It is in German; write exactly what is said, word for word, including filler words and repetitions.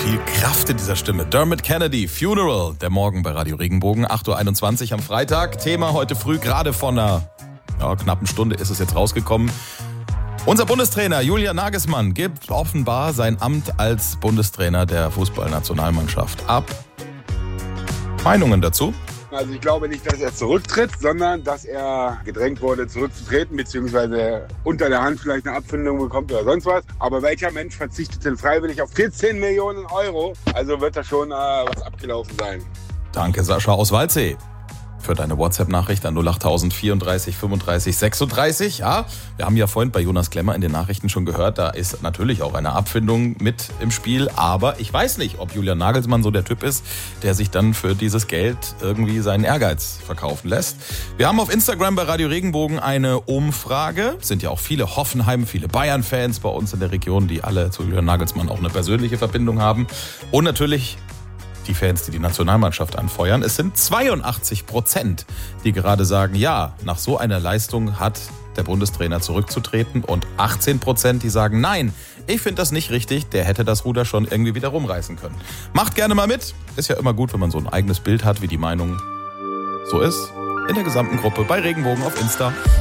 viel Kraft in dieser Stimme. Dermot Kennedy, Funeral, der Morgen bei Radio Regenbogen, acht Uhr einundzwanzig am Freitag. Thema heute früh, gerade vor einer ja, knappen Stunde ist es jetzt rausgekommen. Unser Bundestrainer Julian Nagelsmann gibt offenbar sein Amt als Bundestrainer der Fußballnationalmannschaft ab. Meinungen dazu? Also ich glaube nicht, dass er zurücktritt, sondern dass er gedrängt wurde, zurückzutreten, beziehungsweise unter der Hand vielleicht eine Abfindung bekommt oder sonst was. Aber welcher Mensch verzichtet denn freiwillig auf vierzehn Millionen Euro? Also wird da schon äh, was abgelaufen sein. Danke, Sascha aus Waldsee, für deine WhatsApp-Nachricht an null acht vierunddreißig fünfunddreißig sechsunddreißig. Ja, wir haben ja vorhin bei Jonas Klemmer in den Nachrichten schon gehört, da ist natürlich auch eine Abfindung mit im Spiel. Aber ich weiß nicht, ob Julian Nagelsmann so der Typ ist, der sich dann für dieses Geld irgendwie seinen Ehrgeiz verkaufen lässt. Wir haben auf Instagram bei Radio Regenbogen eine Umfrage. Es sind ja auch viele Hoffenheim, viele Bayern-Fans bei uns in der Region, die alle zu Julian Nagelsmann auch eine persönliche Verbindung haben. Und natürlich die Fans, die die Nationalmannschaft anfeuern. Es sind zweiundachtzig Prozent, die gerade sagen, ja, nach so einer Leistung hat der Bundestrainer zurückzutreten, und achtzehn Prozent, die sagen, nein, ich finde das nicht richtig, der hätte das Ruder schon irgendwie wieder rumreißen können. Macht gerne mal mit. Ist ja immer gut, wenn man so ein eigenes Bild hat, wie die Meinung so ist. In der gesamten Gruppe bei Regenbogen auf Insta.